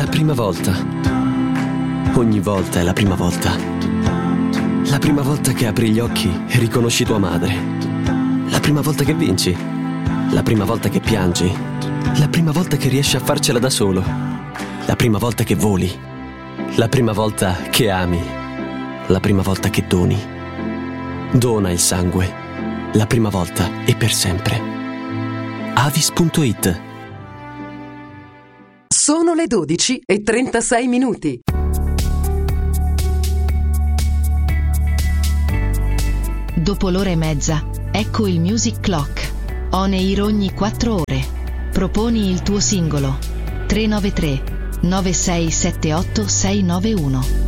La prima volta. Ogni volta è la prima volta. La prima volta che apri gli occhi e riconosci tua madre. La prima volta che vinci. La prima volta che piangi. La prima volta che riesci a farcela da solo. La prima volta che voli. La prima volta che ami. La prima volta che doni. Dona il sangue. La prima volta e per sempre. Avis.it. Sono le 12:36. Dopo l'ora e mezza, ecco il Music Clock. On air ogni 4 ore. Proponi il tuo singolo. 393 9678 691.